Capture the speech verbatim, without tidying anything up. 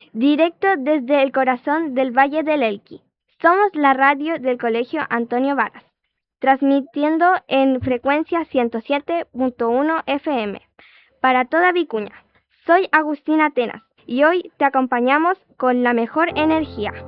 directo desde el corazón del Valle del Elqui. Somos la radio del Colegio Antonio Varas, transmitiendo en frecuencia ciento siete punto uno F M para toda Vicuña. Soy Agustina Atenas y hoy te acompañamos con la mejor energía.